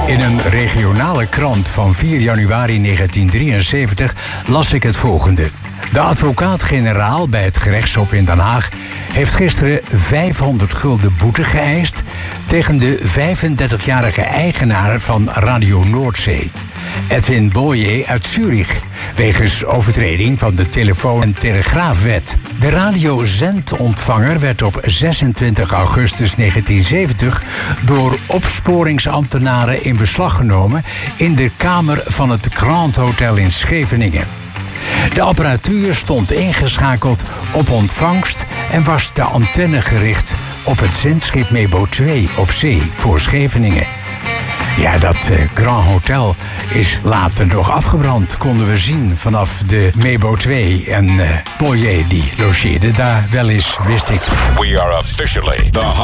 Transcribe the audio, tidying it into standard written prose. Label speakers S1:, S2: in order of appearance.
S1: In een regionale krant van 4 januari 1973 las ik het volgende. De advocaat-generaal bij het gerechtshof in Den Haag heeft gisteren 500 gulden boete geëist tegen de 35-jarige eigenaar van Radio Noordzee, Edwin Boyer uit Zurich, wegens overtreding van de telefoon- en telegraafwet. De radiozendontvanger werd op 26 augustus 1970 door opsporingsambtenaren in beslag genomen in de kamer van het Grand Hotel in Scheveningen. De apparatuur stond ingeschakeld op ontvangst en was de antenne gericht op het zendschip Mebo 2 op zee voor Scheveningen. Ja, dat Grand Hotel is later nog afgebrand, konden we zien vanaf de Mebo 2. En Boyer die logeerde daar wel eens, wist ik.
S2: We are officially the